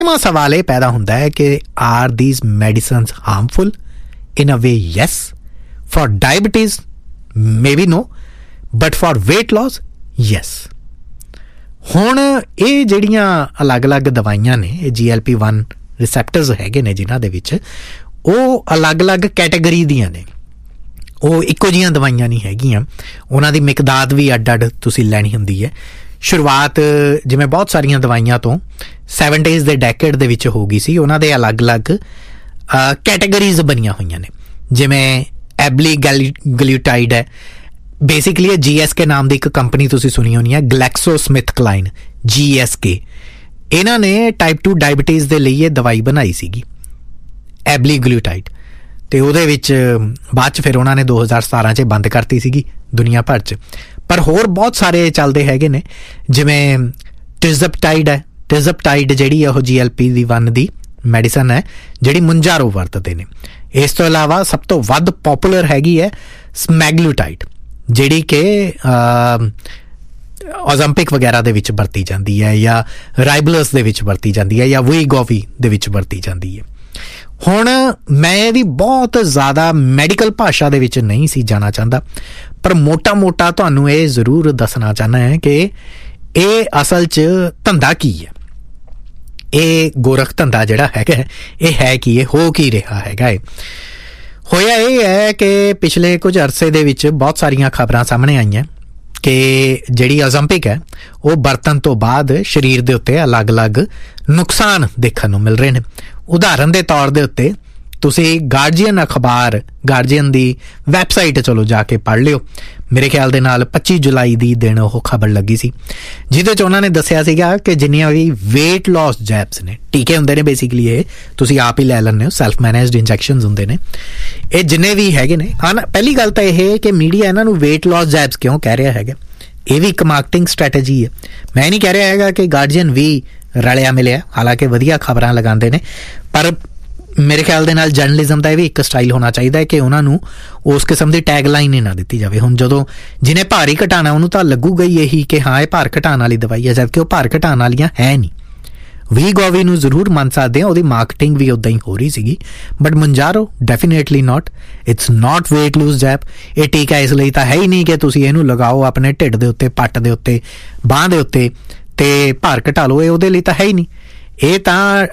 सवाल ये पैदा होता है कि are these medicines harmful in a way? Yes. For diabetes may be no, but for weight loss yes. हुण ये जिहड़ियां अलग अलग दवाइयां ने, GLP-1 रिसैप्टर्स हैगे ने जिन्हां दे विच, ਉਹ अलग-अलग कैटेगरी दियां ने. ਉਹ ਇੱਕੋ ਜਿਹੀਆਂ ਦਵਾਈਆਂ ਨਹੀਂ ਹੈਗੀਆਂ. ਉਹਨਾਂ ਦੀ ਮਿਕਦਾਰ ਵੀ ਅੱਡ-ਅੱਡ ਤੁਸੀਂ ਲੈਣੀ ਹੁੰਦੀ ਹੈ. ਸ਼ੁਰੂਆਤ ਜਿਵੇਂ ਬਹੁਤ ਸਾਰੀਆਂ ਦਵਾਈਆਂ ਤੋਂ 70s ਦੇ ਡੈਕੇਡ ਦੇ ਵਿੱਚ ਹੋ ਗਈ ਸੀ. ਉਹਨਾਂ ਦੇ ਅਲੱਗ-ਅਲੱਗ ਕੈਟੇਗਰੀਜ਼ ਬਣੀਆਂ ਹੋਈਆਂ ਨੇ. ਜਿਵੇਂ ਐਬਲੀ ਗਲਿਊਟਾਈਡ ਹੈ, ਬੇਸਿਕਲੀ ਇਹ GSK ਨਾਮ ਦੀ ਇੱਕ ਕੰਪਨੀ ਤੁਸੀਂ ਸੁਣੀ ਹੋਣੀ ਹੈ, ਗਲੈਕਸੋਸਮਿਥਕਲਾਈਨ, GSK. ਇਹਨਾਂ ਨੇ ਟਾਈਪ 2 ਡਾਇਬਟੀਜ਼ ਦੇ ਲਈ ਇਹ ਦਵਾਈ ਬਣਾਈ ਸੀਗੀ, ਐਬਲੀ ਗਲਿਊਟਾਈਡ. ਅਤੇ ਉਹਦੇ ਵਿੱਚ ਬਾਅਦ 'ਚ ਫਿਰ ਉਹਨਾਂ ਨੇ 2017 'ਚ ਬੰਦ ਕਰਤੀ ਸੀਗੀ ਦੁਨੀਆ ਭਰ 'ਚ. ਪਰ ਹੋਰ ਬਹੁਤ ਸਾਰੇ ਚੱਲਦੇ ਹੈਗੇ ਨੇ, ਜਿਵੇਂ ਟਿਜ਼ਪਟਾਈਡ ਹੈ. ਟਿਜ਼ਪਟਾਈਡ ਜਿਹੜੀ ਉਹ GLP-1 ਦੀ ਮੈਡੀਸਨ ਹੈ ਜਿਹੜੀ ਮੁੰਜਾਰੋ ਵਰਤਦੇ ਨੇ. ਇਸ ਤੋਂ ਇਲਾਵਾ ਸਭ ਤੋਂ ਵੱਧ ਪੋਪੂਲਰ ਹੈਗੀ ਹੈ ਸਮੈਗਲੂਟਾਈਡ, ਜਿਹੜੀ ਕਿ ਓਜ਼ੰਪਿਕ ਵਗੈਰਾ ਦੇ ਵਿੱਚ ਵਰਤੀ ਜਾਂਦੀ ਹੈ, ਜਾਂ ਰਾਈਬਲਸ ਦੇ ਵਿੱਚ ਵਰਤੀ ਜਾਂਦੀ ਹੈ, ਜਾਂ ਵੀਗੋਵੀ ਦੇ ਵਿੱਚ ਵਰਤੀ ਜਾਂਦੀ ਹੈ. ਹੁਣ ਮੈਂ ਇਹਦੀ ਬਹੁਤ ਜ਼ਿਆਦਾ ਮੈਡੀਕਲ ਭਾਸ਼ਾ ਦੇ ਵਿੱਚ ਨਹੀਂ ਸੀ ਜਾਣਾ ਚਾਹੁੰਦਾ, ਪਰ ਮੋਟਾ ਤੁਹਾਨੂੰ ਇਹ ਜ਼ਰੂਰ ਦੱਸਣਾ ਚਾਹੁੰਦਾ ਹੈ ਕਿ ਇਹ ਅਸਲ 'ਚ ਧੰਦਾ ਕੀ ਹੈ. ਇਹ ਗੋਰਖ ਧੰਦਾ ਜਿਹੜਾ ਹੈਗਾ ਇਹ ਹੈ ਕੀ, ਇਹ ਹੋ ਕੀ ਰਿਹਾ ਹੈਗਾ. ਇਹ ਹੋਇਆ ਇਹ ਹੈ ਕਿ ਪਿਛਲੇ ਕੁਝ ਅਰਸੇ ਦੇ ਵਿੱਚ ਬਹੁਤ ਸਾਰੀਆਂ ਖਬਰਾਂ ਸਾਹਮਣੇ ਆਈਆਂ ਕਿ ਜਿਹੜੀ ਓਜ਼ੰਪਿਕ ਹੈ ਉਹ ਵਰਤਣ ਤੋਂ ਬਾਅਦ ਸਰੀਰ ਦੇ ਉੱਤੇ ਅਲੱਗ-ਅਲੱਗ ਨੁਕਸਾਨ ਦੇਖਣ ਨੂੰ ਮਿਲ ਰਹੇ ਨੇ. ਉਦਾਹਰਨ ਦੇ ਤੌਰ ਦੇ ਉੱਤੇ ਤੁਸੀਂ ਗਾਰਡੀਅਨ ਅਖਬਾਰ, ਗਾਰਡੀਅਨ ਦੀ ਵੈਬਸਾਈਟ ਚਲੋ ਜਾ ਕੇ ਪੜ੍ਹ ਲਿਓ. ਮੇਰੇ ਖਿਆਲ ਦੇ ਨਾਲ 25 ਜੁਲਾਈ ਦੀ ਦਿਨ ਉਹ ਖਬਰ ਲੱਗੀ ਸੀ, ਜਿਹਦੇ 'ਚ ਉਹਨਾਂ ਨੇ ਦੱਸਿਆ ਸੀਗਾ ਕਿ ਜਿੰਨੀਆਂ ਵੀ ਵੇਟ ਲੋਸ ਜੈਬਸ ਨੇ, ਟੀਕੇ ਹੁੰਦੇ ਨੇ ਬੇਸਿਕਲੀ, ਇਹ ਤੁਸੀਂ ਆਪ ਹੀ ਲੈ ਲੈਂਦੇ ਹੋ, ਸੈਲਫ ਮੈਨੇਜਡ ਇੰਜੈਕਸ਼ਨਸ ਹੁੰਦੇ ਨੇ, ਇਹ ਜਿੰਨੇ ਵੀ ਹੈਗੇ ਨੇ. ਪਹਿਲੀ ਗੱਲ ਤਾਂ ਇਹ ਕਿ ਮੀਡੀਆ ਇਹਨਾਂ ਨੂੰ ਵੇਟ ਲੋਸ ਜੈਬਸ ਕਿਉਂ ਕਹਿ ਰਿਹਾ ਹੈਗਾ, ਇਹ ਵੀ ਇੱਕ ਮਾਰਕੀਟਿੰਗ ਸਟ੍ਰੈਟਜੀ ਹੈ. ਮੈਂ ਨਹੀਂ ਕਹਿ ਰਿਹਾ ਹੈਗਾ ਕਿ ਗਾਰਡੀਅਨ ਵੀ ਰਲਿਆ ਮਿਲਿਆ, ਹਾਲਾਂਕਿ ਵਧੀਆ ਖਬਰਾਂ ਲਗਾਉਂਦੇ ਨੇ, ਪਰ ਮੇਰੇ ਖਿਆਲ ਦੇ ਨਾਲ ਜਰਨਲਿਜ਼ਮ ਦਾ ਇਹ ਵੀ ਇੱਕ ਸਟਾਈਲ ਹੋਣਾ ਚਾਹੀਦਾ ਹੈ ਕਿ ਉਹਨਾਂ ਨੂੰ ਉਸ ਕਿਸਮ ਦੀ ਟੈਗ ਲਾਈਨ ਹੀ ਨਾ ਦਿੱਤੀ ਜਾਵੇ. ਹੁਣ ਜਦੋਂ ਜਿਹਨੇ ਭਾਰ ਹੀ ਘਟਾਉਣਾ ਉਹਨੂੰ ਤਾਂ ਲੱਗੂਗਾ ਹੀ ਇਹੀ ਕਿ ਹਾਂ ਇਹ ਭਾਰ ਘਟਾਉਣ ਵਾਲੀ ਦਵਾਈ ਹੈ, ਜਦਕਿ ਉਹ ਭਾਰ ਘਟਾਉਣ ਵਾਲੀਆਂ ਹੈ ਨਹੀਂ. ਵੀਗੋਵੀ ਨੂੰ ਜ਼ਰੂਰ ਮੰਨ ਸਕਦੇ ਹਾਂ, ਉਹਦੀ ਮਾਰਕੀਟਿੰਗ ਵੀ ਉੱਦਾਂ ਹੀ ਹੋ ਰਹੀ ਸੀਗੀ, but ਮੁੰਜਾਰੋ definitely not. It's not weight lose ਜੈਬ. ਇਹ ਟੀਕਾ ਇਸ ਲਈ ਤਾਂ ਹੈ ਹੀ ਨਹੀਂ ਕਿ ਤੁਸੀਂ ਇਹਨੂੰ ਲਗਾਓ ਆਪਣੇ ਢਿੱਡ ਦੇ ਉੱਤੇ, ਪੱਟ ਦੇ ਉੱਤੇ, ਬਾਂਹ ਦੇ ਉੱਤੇ ਤੇ ਭਾਰ ਘਟਾ ਲਓ. ਇਹ ਉਹਦੇ ਲਈ ਤਾਂ ਹੈ ਹੀ ਨਹੀਂ. ਇਹ ਤਾਂ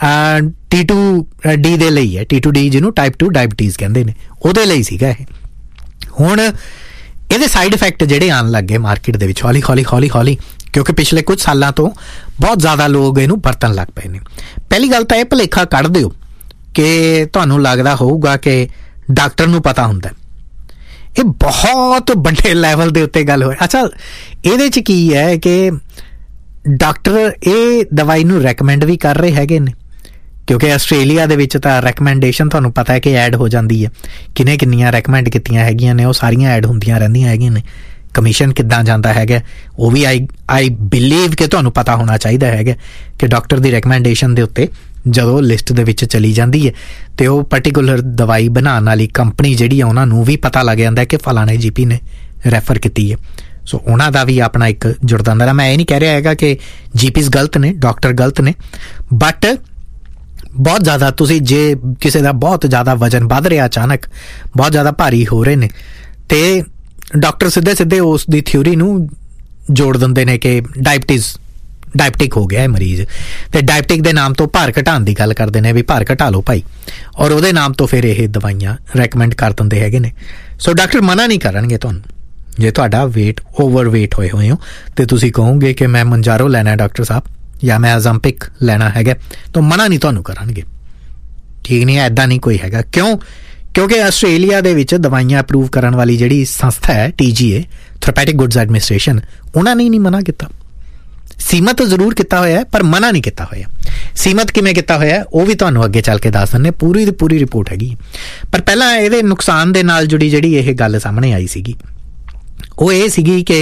T2D ਦੇ ਲਈ ਹੈ, T2D ਜਿਹਨੂੰ ਟਾਈਪ 2 ਡਾਇਬਟੀਜ਼ ਕਹਿੰਦੇ ਨੇ, ਉਹਦੇ ਲਈ ਸੀਗਾ ਇਹ. ਹੁਣ ਇਹਦੇ ਸਾਈਡ ਇਫੈਕਟ ਜਿਹੜੇ ਆਉਣ ਲੱਗ ਗਏ ਮਾਰਕੀਟ ਦੇ ਵਿੱਚ ਹੌਲੀ, ਕਿਉਂਕਿ ਪਿਛਲੇ ਕੁਝ ਸਾਲਾਂ ਤੋਂ ਬਹੁਤ ਜ਼ਿਆਦਾ ਲੋਕ ਇਹਨੂੰ ਵਰਤਣ ਲੱਗ ਪਏ ਨੇ. ਪਹਿਲੀ ਗੱਲ ਤਾਂ ਇਹ ਭੁਲੇਖਾ ਕੱਢ ਦਿਓ ਕਿ ਤੁਹਾਨੂੰ ਲੱਗਦਾ ਹੋਊਗਾ ਕਿ ਡਾਕਟਰ ਨੂੰ ਪਤਾ ਹੁੰਦਾ. ਇਹ ਬਹੁਤ ਵੱਡੇ ਲੈਵਲ ਦੇ ਉੱਤੇ ਗੱਲ ਹੋਈ. ਅੱਛਾ, ਇਹਦੇ 'ਚ ਕੀ ਹੈ ਕਿ ਡਾਕਟਰ ਇਹ ਦਵਾਈ ਨੂੰ ਰੈਕਮੈਂਡ ਵੀ ਕਰ ਰਹੇ ਹੈਗੇ ਨੇ, ਕਿਉਂਕਿ ਆਸਟ੍ਰੇਲੀਆ ਦੇ ਵਿੱਚ ਤਾਂ ਰੈਕਮੈਂਡੇਸ਼ਨ ਤੁਹਾਨੂੰ ਪਤਾ ਹੈ ਕਿ ਐਡ ਹੋ ਜਾਂਦੀ ਹੈ. ਕਿੰਨੀਆਂ ਰੈਕਮੈਂਡ ਕੀਤੀਆਂ ਹੈਗੀਆਂ ਨੇ, ਉਹ ਸਾਰੀਆਂ ਐਡ ਹੁੰਦੀਆਂ ਰਹਿੰਦੀਆਂ ਹੈਗੀਆਂ ਨੇ. ਕਮਿਸ਼ਨ ਕਿੱਦਾਂ ਜਾਂਦਾ ਹੈਗਾ ਉਹ ਵੀ ਆਈ ਬਿਲੀਵ ਕਿ ਤੁਹਾਨੂੰ ਪਤਾ ਹੋਣਾ ਚਾਹੀਦਾ ਹੈਗਾ ਕਿ ਡਾਕਟਰ ਦੀ ਰੈਕਮੈਂਡੇਸ਼ਨ ਦੇ ਉੱਤੇ ਜਦੋਂ ਲਿਸਟ ਦੇ ਵਿੱਚ ਚਲੀ ਜਾਂਦੀ ਹੈ ਅਤੇ ਉਹ ਪਰਟੀਕੂਲਰ ਦਵਾਈ ਬਣਾਉਣ ਵਾਲੀ ਕੰਪਨੀ ਜਿਹੜੀ ਆ ਉਹਨਾਂ ਨੂੰ ਵੀ ਪਤਾ ਲੱਗ ਜਾਂਦਾ ਕਿ ਫਲਾਣੇ GP ਨੇ ਰੈਫਰ ਕੀਤੀ ਹੈ. ਸੋ ਉਹਨਾਂ ਦਾ ਵੀ ਆਪਣਾ ਇੱਕ ਜੁੜਦਾ ਹੁੰਦਾ. ਮੈਂ ਇਹ ਨਹੀਂ ਕਹਿ ਰਿਹਾ ਹੈਗਾ ਕਿ GPs ਗਲਤ ਨੇ, ਡਾਕਟਰ ਗਲਤ ਨੇ, ਬਟ ਬਹੁਤ ਜ਼ਿਆਦਾ ਤੁਸੀਂ ਜੇ ਕਿਸੇ ਦਾ ਬਹੁਤ ਜ਼ਿਆਦਾ ਵਜ਼ਨ ਵੱਧ ਰਿਹਾ, ਅਚਾਨਕ ਬਹੁਤ ਜ਼ਿਆਦਾ ਭਾਰੀ ਹੋ ਰਹੇ ਨੇ, ਅਤੇ ਡਾਕਟਰ ਸਿੱਧੇ ਉਸ ਦੀ ਥਿਊਰੀ ਨੂੰ ਜੋੜ ਦਿੰਦੇ ਨੇ ਕਿ ਡਾਇਬਟਿਕ ਹੋ ਗਿਆ ਹੈ ਮਰੀਜ਼, ਅਤੇ ਡਾਇਬਟਿਕ ਦੇ ਨਾਮ ਤੋਂ ਭਾਰ ਘਟਾਉਣ ਦੀ ਗੱਲ ਕਰਦੇ ਨੇ ਵੀ ਭਾਰ ਘਟਾ ਲਓ ਭਾਈ, ਔਰ ਉਹਦੇ ਨਾਮ ਤੋਂ ਫਿਰ ਇਹ ਦਵਾਈਆਂ ਰੈਕਮੈਂਡ ਕਰ ਦਿੰਦੇ ਹੈਗੇ ਨੇ. ਸੋ ਡਾਕਟਰ ਮਨਾ ਨਹੀਂ ਕਰਨਗੇ ਤੁਹਾਨੂੰ. ਜੇ ਤੁਹਾਡਾ ਓਵਰਵੇਟ ਹੋਏ ਹੋ ਅਤੇ ਤੁਸੀਂ ਕਹੋਗੇ ਕਿ ਮੈਂ ਮੁੰਜਾਰੋ ਲੈਣਾ ਡਾਕਟਰ ਸਾਹਿਬ, ਜਾਂ ਮੈਂ ਓਜ਼ੰਪਿਕ ਲੈਣਾ ਹੈਗਾ, ਤਾਂ ਮਨਾ ਨਹੀਂ ਤੁਹਾਨੂੰ ਕਰਨਗੇ. ਠੀਕ ਨਹੀਂ, ਇੱਦਾਂ ਨਹੀਂ ਕੋਈ ਹੈਗਾ. ਕਿਉਂਕਿ ਆਸਟ੍ਰੇਲੀਆ ਦੇ ਵਿੱਚ ਦਵਾਈਆਂ ਅਪਰੂਵ ਕਰਨ ਵਾਲੀ ਜਿਹੜੀ ਸੰਸਥਾ ਹੈ TGA, ਥੈਰੇਪੈਟਿਕ ਗੁੱਡਸ ਐਡਮਿਨਿਸਟ੍ਰੇਸ਼ਨ, ਉਹਨਾਂ ਨੇ ਨਹੀਂ ਮਨਾ ਕੀਤਾ. ਸੀਮਤ ਜ਼ਰੂਰ ਕੀਤਾ ਹੋਇਆ ਪਰ ਮਨਾ ਨਹੀਂ ਕੀਤਾ ਹੋਇਆ. ਸੀਮਤ ਕਿਵੇਂ ਕੀਤਾ ਹੋਇਆ ਉਹ ਵੀ ਤੁਹਾਨੂੰ ਅੱਗੇ ਚੱਲ ਕੇ ਦੱਸ ਦਿੰਦੇ, ਪੂਰੀ ਦੀ ਪੂਰੀ ਰਿਪੋਰਟ ਹੈਗੀ. ਪਰ ਪਹਿਲਾਂ ਇਹਦੇ ਨੁਕਸਾਨ ਦੇ ਨਾਲ ਜੁੜੀ ਜਿਹੜੀ ਇਹ ਗੱਲ ਸਾਹਮਣੇ ਆਈ ਸੀਗੀ ਉਹ ਇਹ ਸੀਗੀ ਕਿ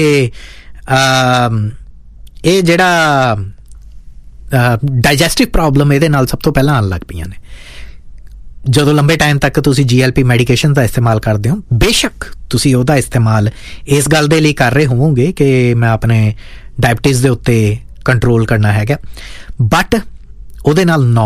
ਇਹ ਜਿਹੜਾ ਡਾਈਜੈਸਟਿਵ ਪ੍ਰੋਬਲਮ ਇਹਦੇ ਨਾਲ ਸਭ ਤੋਂ ਪਹਿਲਾਂ ਆਉਣ ਲੱਗ ਪਈਆਂ ਨੇ. ਜਦੋਂ ਲੰਬੇ ਟਾਈਮ ਤੱਕ ਤੁਸੀਂ GLP ਮੈਡੀਕੇਸ਼ਨ ਦਾ ਇਸਤੇਮਾਲ ਕਰਦੇ ਹੋ, ਬੇਸ਼ੱਕ ਤੁਸੀਂ ਉਹਦਾ ਇਸਤੇਮਾਲ ਇਸ ਗੱਲ ਦੇ ਲਈ ਕਰ ਰਹੇ ਹੋਵੋਗੇ ਕਿ ਮੈਂ ਆਪਣੇ ਡਾਇਬਟੀਜ਼ ਦੇ ਉੱਤੇ ਕੰਟਰੋਲ ਕਰਨਾ ਹੈਗਾ, ਬਟ ਉਹਦੇ ਨਾਲ